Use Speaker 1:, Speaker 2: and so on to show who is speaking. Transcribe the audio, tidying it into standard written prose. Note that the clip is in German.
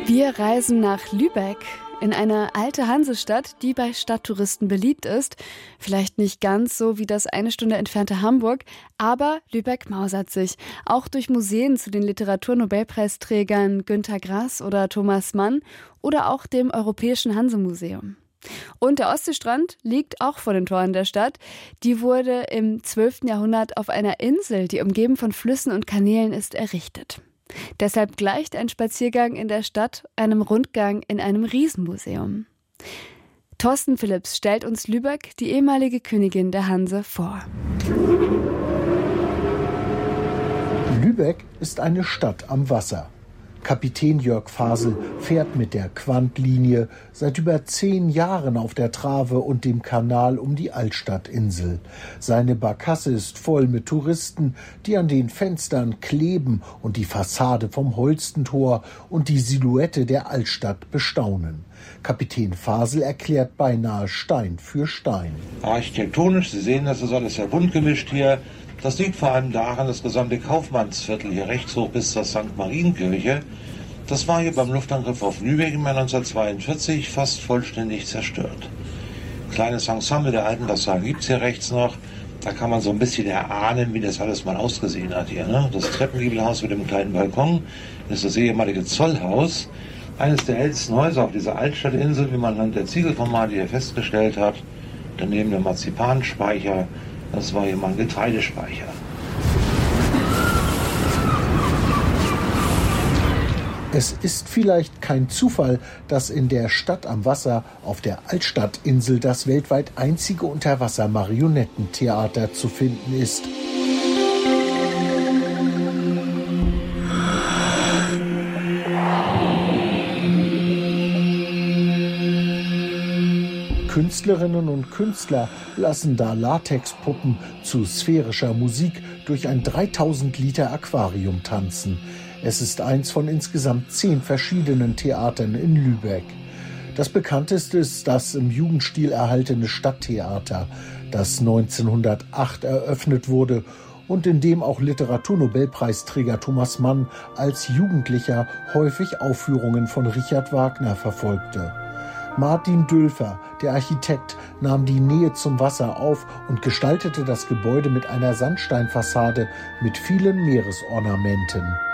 Speaker 1: Wir reisen nach Lübeck, in eine alte Hansestadt, die bei Stadttouristen beliebt ist. Vielleicht nicht ganz so wie das eine Stunde entfernte Hamburg, aber Lübeck mausert sich. Auch durch Museen zu den Literaturnobelpreisträgern Günter Grass oder Thomas Mann oder auch dem Europäischen Hansemuseum. Und der Ostseestrand liegt auch vor den Toren der Stadt. Die wurde im 12. Jahrhundert auf einer Insel, die umgeben von Flüssen und Kanälen ist, errichtet. Deshalb gleicht ein Spaziergang in der Stadt einem Rundgang in einem Riesenmuseum. Thorsten Philipps stellt uns Lübeck, die ehemalige Königin der Hanse, vor.
Speaker 2: Lübeck ist eine Stadt am Wasser. Kapitän Jörg Fasel fährt mit der Quandt-Linie seit über 10 Jahren auf der Trave und dem Kanal um die Altstadtinsel. Seine Barkasse ist voll mit Touristen, die an den Fenstern kleben und die Fassade vom Holstentor und die Silhouette der Altstadt bestaunen. Kapitän Fasel erklärt beinahe Stein für Stein.
Speaker 3: Architektonisch, Sie sehen, das ist alles sehr bunt gemischt hier. Das liegt vor allem daran, das gesamte Kaufmannsviertel hier rechts hoch bis zur St. Marienkirche, das war hier beim Luftangriff auf Lübeck im Jahr 1942 fast vollständig zerstört. Kleines Ensemble der alten Fassade gibt es hier rechts noch. Da kann man so ein bisschen erahnen, wie das alles mal ausgesehen hat hier. Ne? Das Treppengiebelhaus mit dem kleinen Balkon, das ist das ehemalige Zollhaus. Eines der ältesten Häuser auf dieser Altstadtinsel, wie man anhand der Ziegelformate hier festgestellt hat. Daneben der Marzipanspeicher. Das war hier mal ein Getreidespeicher.
Speaker 2: Es ist vielleicht kein Zufall, dass in der Stadt am Wasser auf der Altstadtinsel das weltweit einzige Unterwasser-Marionettentheater zu finden ist. Künstlerinnen und Künstler lassen da Latexpuppen zu sphärischer Musik durch ein 3000 Liter Aquarium tanzen. Es ist eins von insgesamt 10 verschiedenen Theatern in Lübeck. Das bekannteste ist das im Jugendstil erhaltene Stadttheater, das 1908 eröffnet wurde und in dem auch Literaturnobelpreisträger Thomas Mann als Jugendlicher häufig Aufführungen von Richard Wagner verfolgte. Martin Dülfer, der Architekt, nahm die Nähe zum Wasser auf und gestaltete das Gebäude mit einer Sandsteinfassade mit vielen Meeresornamenten.